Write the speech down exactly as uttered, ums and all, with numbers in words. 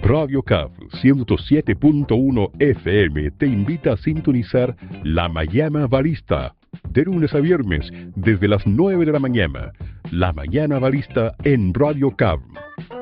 Radio C A V ciento siete punto uno F M te invita a sintonizar La Mañana Barista, de lunes a viernes, desde las nueve de la mañana. La Mañana Barista en Radio C A V.